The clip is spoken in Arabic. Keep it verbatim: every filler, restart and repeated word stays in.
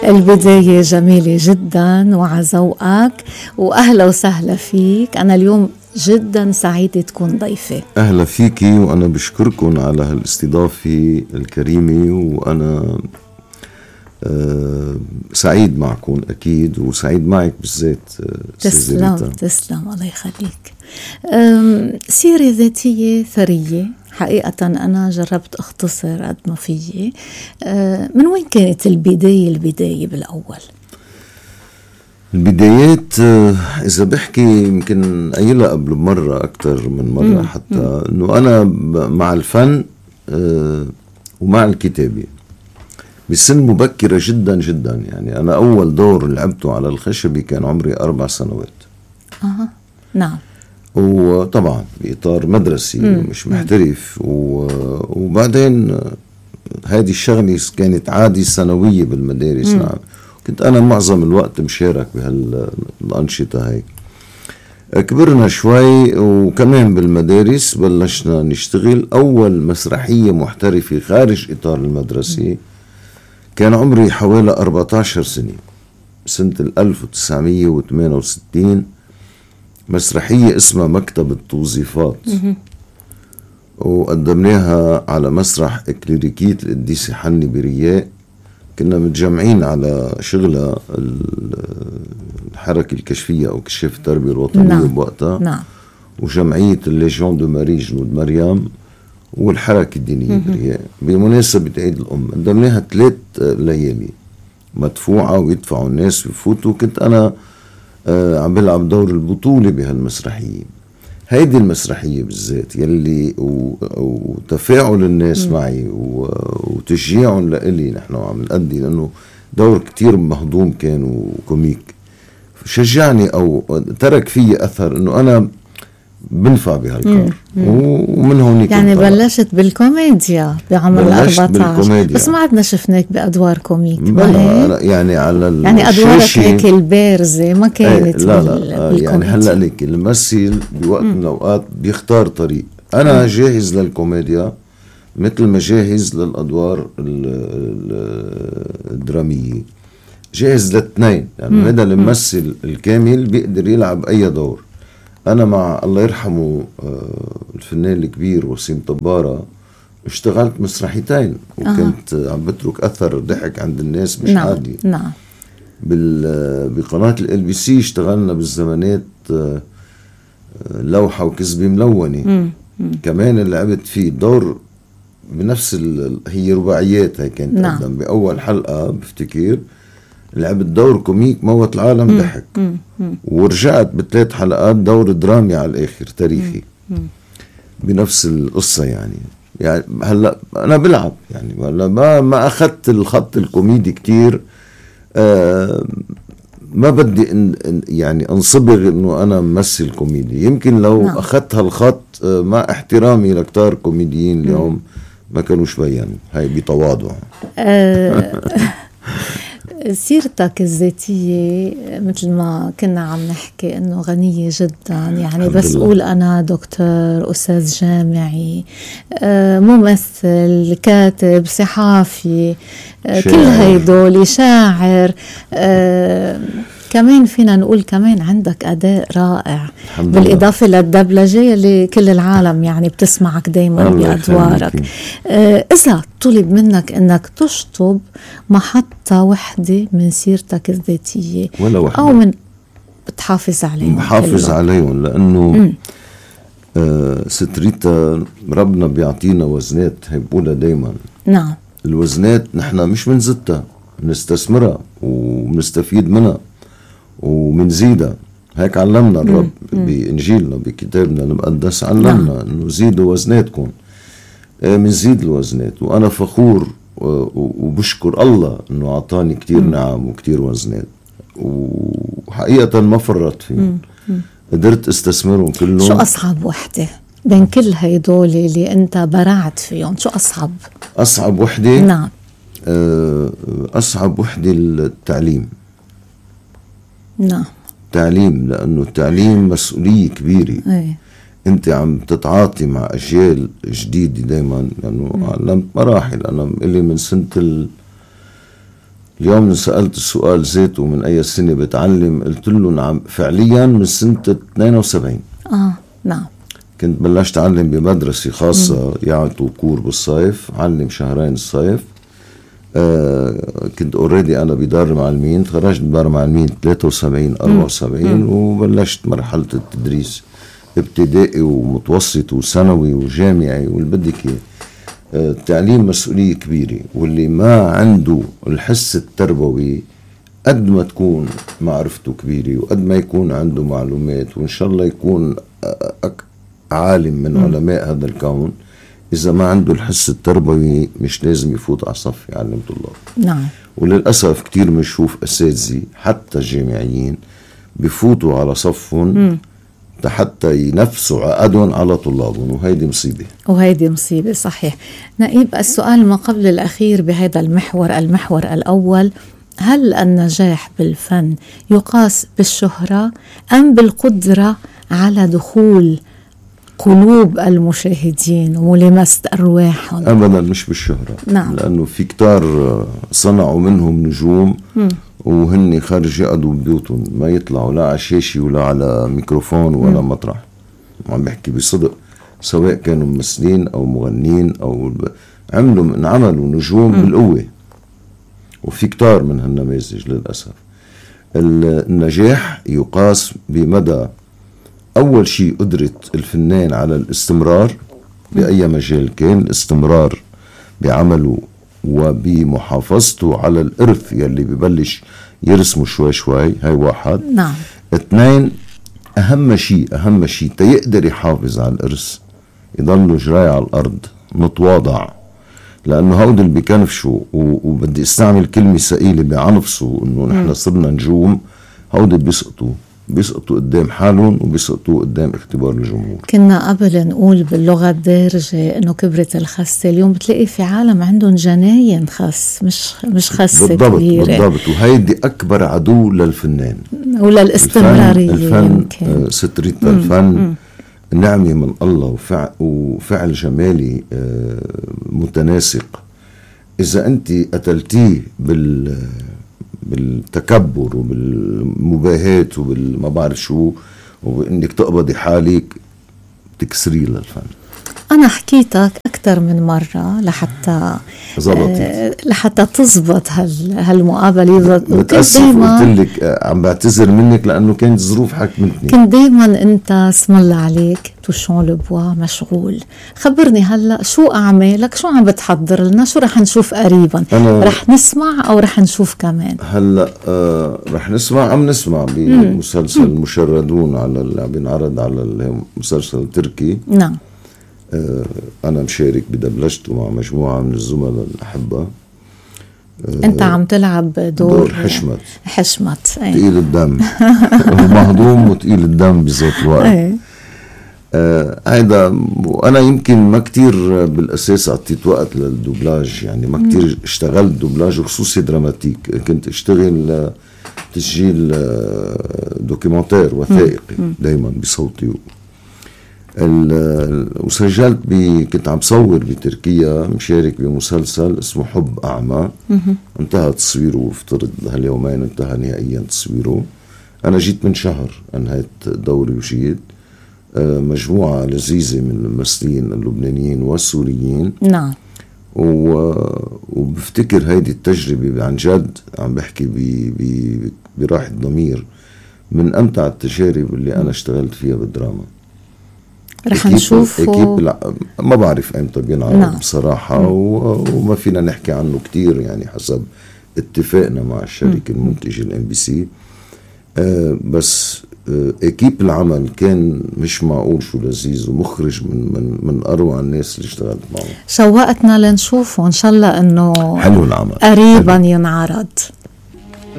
البداية جميلة جدا وعلى ذوقك، وأهلا وسهلا فيك. أنا اليوم جدا سعيدة تكون ضيفة. أهلا فيكي، وأنا بشكركم على هالاستضافة الكريمة، وأنا أه سعيد معكم أكيد، وسعيد معك بالذات. تسلم تسلم الله يخليك. سيرة ذاتية ثرية حقيقة. أنا جربت أختصر قد ما فيي. من وين كانت البداية البداية بالأول؟ البدايات إذا بحكي يمكن قايلها قبل مرة أكتر من مرة مم. حتى أنه أنا مع الفن ومع الكتابة بسن مبكرة جدا جدا. يعني أنا أول دور لعبته على الخشبي كان عمري أربع سنوات. أه. نعم. وطبعا بإطار مدرسي مم. مش محترف. وبعدين هذه الشغلة كانت عادي سنوية بالمدارس. مم. نعم. كنت أنا معظم الوقت مشارك بهالأنشطة هاي. كبرنا شوي وكمان بالمدارس بلشنا نشتغل. أول مسرحية محترفة خارج إطار المدرسي كان عمري حوالي أربعة عشر سنة، سنة ألف وتسعمية وثمانية وستين. مسرحية اسمها مكتب التوظيفات، وقدمناها على مسرح إكليريكية القديسة حني برياء. كنا متجمعين على شغلة الحركة الكشفية أو كشاف التربية الوطنية. نعم. بوقتها. نعم. وجمعية الليجون دو ماري جنود مريم والحركة الدينية برياء بمناسبة عيد الأم. قدمناها ثلاث ليالي مدفوعة ويدفعوا الناس ويفوتوا. كنت أنا آه عم بلعب دور البطولة بهالمسرحية. هيدي المسرحية بالذات يلي وتفاعل الناس م. معي وتشجيعهم لإلي نحن عم نأدي، لأنه دور كتير مهضوم كان وكوميك، شجعني أو ترك فيه أثر أنه أنا بنفع بهالكار. ومن هونيك يعني بلشت بالكوميديا بعمر أربعة عشر، بس ما عدنا شفناك بأدوار كوميك. يعني على يعني أدوارك هيك البارزة ما كانت. لا لا يعني هلأ لك الممثل بوقت من الأوقات بيختار طريق. أنا مم. جاهز للكوميديا مثل ما جاهز للأدوار الدرامية، جاهز للاثنين. يعني هذا الممثل الكامل بيقدر يلعب أي دور. أنا مع الله يرحمه الفنان الكبير وسيم طبارة اشتغلت مسرحيتين، وكنت أه. عم بترك أثر ضحك عند الناس مش نعم. عادي. نعم. بقناة ال بي سي اشتغلنا بالزمانات لوحة وكذبة ملونة. مم. مم. كمان اللي لعبت فيه دور بنفس هي رباعيات. هي كانت نعم. قدم بأول حلقة بفتكر لعبت دور كوميك موت العالم مم. ضحك. مم. مم. ورجعت بثلاث حلقات دور درامي على الآخر تاريخي. مم. بنفس القصة. يعني يعني هلا أنا بلعب يعني هلا ما ما أخذت الخط الكوميدي كتير. آه ما بدي إن يعني انصبغ إنه أنا ممثل كوميدي. يمكن لو نعم. أخذت هالخط آه مع احترامي لكتار كوميديين اليوم مم. ما كانوش بيان هاي بتواضع. آه سيرتك الذاتية مثل ما كنا عم نحكي انه غنية جدا. يعني بس قول انا دكتور، استاذ جامعي، ممثل، كاتب، صحافي، كل هيدول، شاعر. كمان فينا نقول كمان عندك أداء رائع بالإضافة للدبلجة اللي كل العالم يعني بتسمعك دايما بأدوارك. آه إذا طلب منك أنك تشطب محطة وحدة من سيرتك الذاتية ولا وحدة أو من بتحافظ عليهم؟ بحافظ عليهم لأنه آه ستريتا ربنا بيعطينا وزنات. هي بقولها دايما. نعم. الوزنات نحن مش منزتها، نستثمرها ومنستفيد منها ومنزيدها. هيك علمنا الرب مم. بإنجيلنا بكتابنا المقدس علمنا نعم. أنه زيدوا وزناتكم. منزيد الوزنات، وأنا فخور وبشكر الله أنه أعطاني كتير مم. نعم وكتير وزنات، وحقيقة ما فرط فيهم. قدرت استثمرهم كلهم. شو أصعب وحدة بين كل هيدول اللي أنت برعت فيهم؟ شو أصعب؟ أصعب وحدة نعم. أصعب وحدة التعليم. نعم. تعليم، لأنه التعليم مسؤولية كبيرة. أي. أنت عم تتعاطي مع أجيال جديدة دايما، لأنه يعني علمت مراحل. أنا اللي من سنة ال اليوم سألت السؤال ذاته من أي سنة بتعلم، قلت له نعم فعليا من سنة اثنين وسبعين. آه نعم. كنت بلشت أعلم بمدرسة خاصة يعطوا كور بالصيف، علم شهرين الصيف. آه كنت اوريدي أنا بدار معلمين، تخرجت بدار معلمين ثلاثة وسبعين أربعة وسبعين، وبلشت مرحلة التدريس ابتدائي ومتوسط وثانوي وجامعي والبدك اياه. التعليم مسؤولية كبيرة، واللي ما عنده الحس التربوي قد ما تكون معرفته كبيرة وقد ما يكون عنده معلومات وإن شاء الله يكون عالم من م. علماء هذا الكون، إذا ما عنده الحس التربوي مش لازم يفوت على صف يعلم طلاب. نعم. وللأسف كتير بنشوف أساتذة حتى الجامعيين بفوتوا على صفهم حتى ينفسوا عقدهم على طلابهم، وهيدي مصيبة. وهيدي مصيبة صحيح. نائب، السؤال ما قبل الأخير بهذا المحور، المحور الأول: هل النجاح بالفن يقاس بالشهرة أم بالقدرة على دخول قلوب المشاهدين وملامسة أرواحهم؟ أبدا مش بالشهرة. نعم. لأنه في كتار صنعوا منهم نجوم م. وهن خارج يقعدوا ببيوتهم، ما يطلعوا لا على شاشة ولا على ميكروفون ولا م. مطرح. عم بحكي بصدق، سواء كانوا ممثلين أو مغنين أو عملوا انعملوا نجوم م. بالقوة، وفي كتار من هالنماذج للأسف. النجاح يقاس بمدى أول شيء قدرة الفنان على الاستمرار بأي مجال كان، الاستمرار بعمله وبمحافظته على الإرث يلي ببلش يرسمه شوي شوي، هاي واحد. نعم. اثنين، أهم شيء أهم شيء تيقدر يحافظ على الإرث يضلوا جراي على الأرض متواضع، لأنه هود اللي بيكنفشوا وبدي استعمل كلمة ثقيلة بعنفصوا إنه نحن صرنا نجوم، هود بيسقطوا بيسقطوا قدام حالهم وبيسقطوا قدام اختبار الجمهور. كنا قبل نقول باللغة الدارجة إنه كبرت الخسة، اليوم بتلاقي في عالم عندهم جناين خس، مش مش خسة بالضبط كبيرة. بالضبط. وهيدي أكبر عدو للفنان وللاستمرارية. الفن, الفن ستريت الفن نعمة من الله وفعل, وفعل جمالي متناسق. إذا أنت قتلتيه بال بالتكبر وبالمباهاة وبالما بعرف شو وإنك تقبضي حالك، تكسري للفن. أنا حكيتك أكثر من مرة لحتى آه لحتى تزبط هال هالمقابلة. متأسف قلت لك عم بعتذر منك لأنه كانت ظروف حكمتني. كنت دايما أنت اسم الله عليك توشون لبوا مشغول. خبرني هلأ شو أعمالك، شو عم بتحضر لنا، شو رح نشوف قريبا؟ رح نسمع أو رح نشوف كمان؟ هلأ آه رح نسمع عم نسمع بمسلسل مشردون على اللي عم بينعرض على المسلسل التركي. نعم. أنا مشارك بدبلجته مع مجموعة من الزملاء الأحبة. أنت عم تلعب دور, دور حشمت حشمت تقيل الدم ومهضوم وتقيل الدم بذات الوقت. هيدا آه وأنا يمكن ما كتير بالأساس عطيت وقت للدوبلاج، يعني ما كتير اشتغلت دوبلاج وخصوصي دراماتيك. كنت اشتغل تسجيل دوكيومنتير وثائقي دايما بصوتي، وسجلت ب... كنت عم صور بتركيا، مشارك بمسلسل اسمه حب أعمى. انتهى تصويره، وافترض هاليومين انتهى نهائيا تصويره. أنا جيت من شهر انهيت دوري وجيت. مجموعة لذيذة من الممثلين اللبنانيين والسوريين. نعم. و... وبفتكر هيدي التجربة عن جد عم بحكي ب... ب... براحة ضمير من أمتع التجارب اللي أنا اشتغلت فيها بالدراما. رح نشوف أكيد ما بعرف أمتى بينعرض. نعم. بصراحة و... وما فينا نحكي عنه كتير، يعني حسب اتفاقنا مع الشركة المنتجة الام بي سي. آه بس آه اكيب العمل كان مش معقول شو لذيذ، ومخرج من من من اروع الناس اللي اشتغلت معه. شوقتنا لنشوفه ان شاء الله انه حلو العمل قريبا حلو. ينعرض.